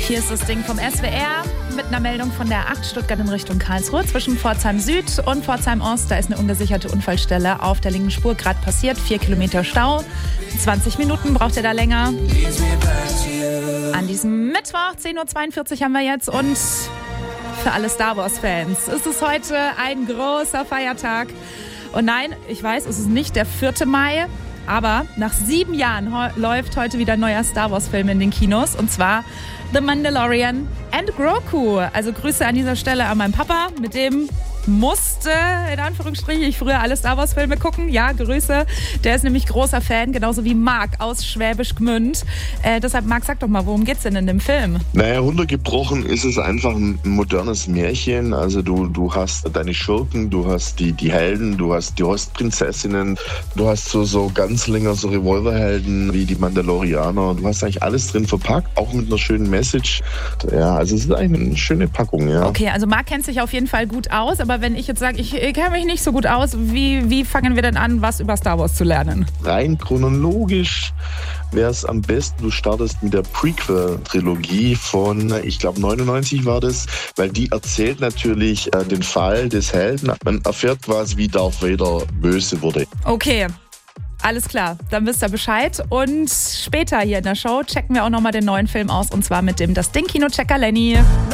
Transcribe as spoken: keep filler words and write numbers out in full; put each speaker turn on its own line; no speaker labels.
Hier ist das Ding vom S W R mit einer Meldung von der acht Stuttgart in Richtung Karlsruhe. Zwischen Pforzheim Süd und Pforzheim Ost, da ist eine ungesicherte Unfallstelle auf der linken Spur gerade passiert. Vier Kilometer Stau. zwanzig Minuten braucht ihr da länger. An diesem Mittwoch, zehn Uhr zweiundvierzig haben wir jetzt. Und für alle Star Wars-Fans ist es heute ein großer Feiertag. Und nein, ich weiß, es ist nicht der vierte Mai. Aber nach sieben Jahren ho- läuft heute wieder ein neuer Star Wars-Film in den Kinos. Und zwar The Mandalorian and Grogu. Also Grüße an dieser Stelle an meinen Papa. Mit dem musste, in Anführungsstrichen, ich früher alle Star Wars-Filme gucken. Ja, Grüße. Der ist nämlich großer Fan, genauso wie Marc aus Schwäbisch Gmünd. Äh, deshalb, Marc, sag doch mal, worum geht's denn in dem Film?
Naja, runtergebrochen ist es einfach ein modernes Märchen. Also du, du hast deine Schurken, du hast die, die Helden, du hast die Ostprinzessinnen, du hast so, so ganz länger so Revolverhelden wie die Mandalorianer. Du hast eigentlich alles drin verpackt, auch mit einer schönen Message. Ja, also es ist eigentlich eine schöne Packung, ja.
Okay, also Marc kennt sich auf jeden Fall gut aus, aber wenn ich jetzt sage, ich, ich kenne mich nicht so gut aus, wie, wie fangen wir denn an, was über Star Wars zu lernen?
Rein chronologisch wäre es am besten, du startest mit der Prequel-Trilogie von, ich glaube neunundneunzig war das, weil die erzählt natürlich äh, den Fall des Helden. Man erfährt quasi, wie Darth Vader böse wurde.
Okay. Alles klar, dann wisst ihr Bescheid. Und später hier in der Show checken wir auch nochmal den neuen Film aus, und zwar mit dem Das Ding Kino-Checker Lenny.